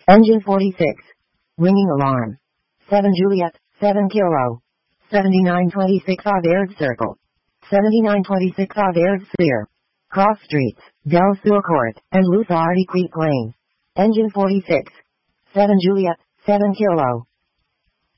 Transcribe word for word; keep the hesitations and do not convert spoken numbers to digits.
Engine forty-six. Ringing alarm. seven Juliet, seven Kilo. seventy-nine twenty-six Auvergne Circle. seventy-nine twenty-six Auvergne Sphere. Cross Streets, Del Sur Court, and Lusardi Creek Lane. Engine forty-six. seven Juliet, seven Kilo.